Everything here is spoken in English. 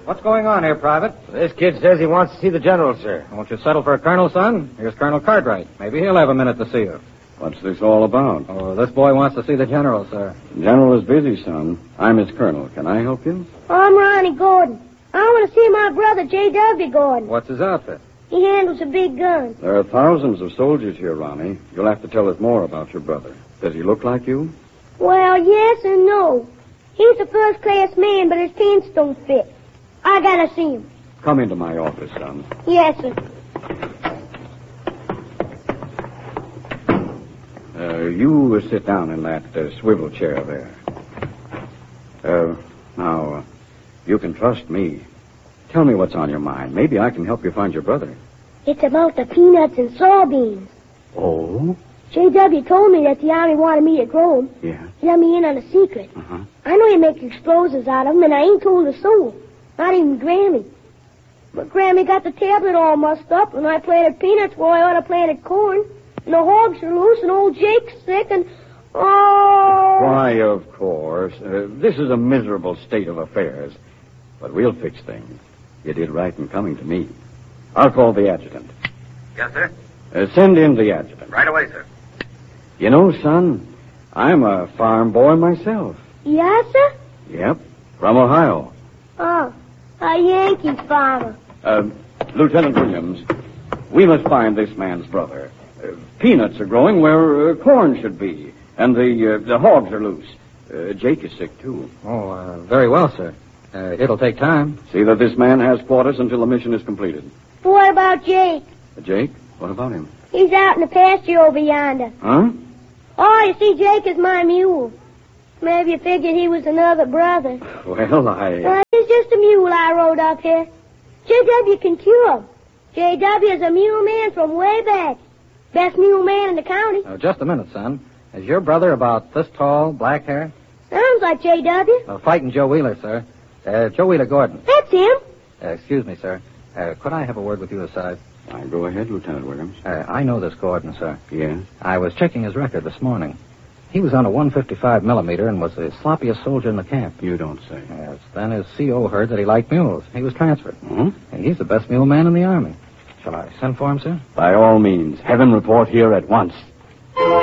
What's going on here, Private? This kid says he wants to see the general, sir. Won't you settle for a colonel, son? Here's Colonel Cartwright. Maybe he'll have a minute to see you. What's this all about? Oh, this boy wants to see the general, sir. The general is busy, son. I'm his colonel. Can I help you? I'm Ronnie Gordon. I want to see my brother, J.W. Gordon. What's his outfit? He handles a big gun. There are thousands of soldiers here, Ronnie. You'll have to tell us more about your brother. Does he look like you? Well, yes and no. He's a first-class man, but his pants don't fit. I gotta see him. Come into my office, son. Yes, sir. You sit down in that swivel chair there. Now, you can trust me. Tell me what's on your mind. Maybe I can help you find your brother. It's about the peanuts and soybeans. Oh? J.W. told me that the Army wanted me to grow them. Yeah. He let me in on a secret. Uh-huh. I know he makes explosives out of them, and I ain't told a soul. Not even Grammy. But Grammy got the tablet all mussed up, and I planted peanuts where I ought to planted corn. And the hogs are loose, and old Jake's sick, and... Oh! Why, of course. This is a miserable state of affairs. But we'll fix things. You did right in coming to me. I'll call the adjutant. Yes, sir? Send in the adjutant. Right away, sir. You know, son, I'm a farm boy myself. Yes, sir? Yep, from Ohio. Oh, a Yankee farmer. Lieutenant Williams, we must find this man's brother. Peanuts are growing where corn should be, and the hogs are loose. Jake is sick, too. Oh, very well, sir. It'll take time. See that this man has quarters until the mission is completed. What about Jake? Jake? What about him? He's out in the pasture over yonder. Huh? Oh, you see, Jake is my mule. Maybe you figured he was another brother. Well, He's just a mule I rode up here. J.W. can cure him. J.W. is a mule man from way back. Best mule man in the county. Just a minute, son. Is your brother about this tall, black hair? Sounds like J.W. Fighting Joe Wheeler, sir. Joe Wheeler Gordon. That's him. Excuse me, sir. Could I have a word with you aside? Go ahead, Lieutenant Williams. I know this Gordon, sir. Yes? I was checking his record this morning. He was on a 155 millimeter and was the sloppiest soldier in the camp. You don't say. Yes. Then his CO heard that he liked mules. He was transferred. Hmm? And he's the best mule man in the Army. Shall I send for him, sir? By all means. Have him report here at once.